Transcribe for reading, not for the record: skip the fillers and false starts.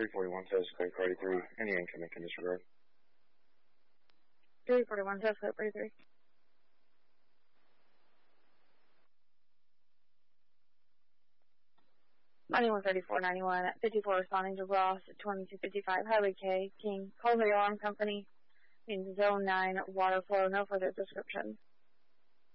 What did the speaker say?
341 says code 43. Any incoming can disregard. 341 says code 43. 913491 at 54 responding to Ross at 2255 Highway K, King, Colby Alarm Company, in Zone 9, water flow, no further description.